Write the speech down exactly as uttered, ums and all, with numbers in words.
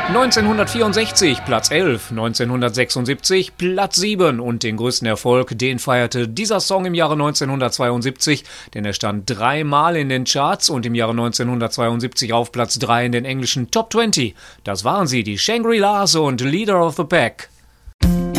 neunzehnhundertvierundsechzig Platz elf, neunzehnhundertsechsundsiebzig Platz sieben und den größten Erfolg, den feierte dieser Song im Jahre neunzehnhundertzweiundsiebzig, denn er stand dreimal in den Charts und im Jahre neunzehnhundertzweiundsiebzig auf Platz drei in den englischen Top zwanzig. Das waren sie, die Shangri-Las und Leader of the Pack.